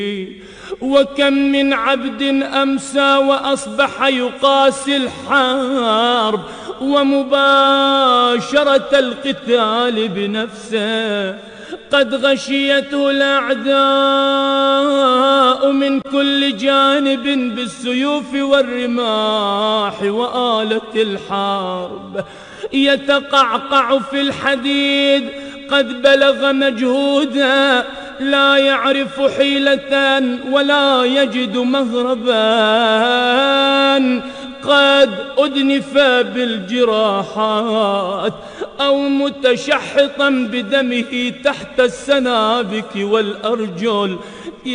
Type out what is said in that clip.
وكم من عبد أمسى وأصبح يقاسي الحرب ومباشرة القتال بنفسه، قد غشيته الأعداء من كل جانب بالسيوف والرماح وآلة الحرب، يتقعقع في الحديد قد بلغ مجهودا، لا يعرف حيلة ولا يجد مهربا، قد أدنف بالجراحات أو متشحطا بدمه تحت السنابك والأرجل.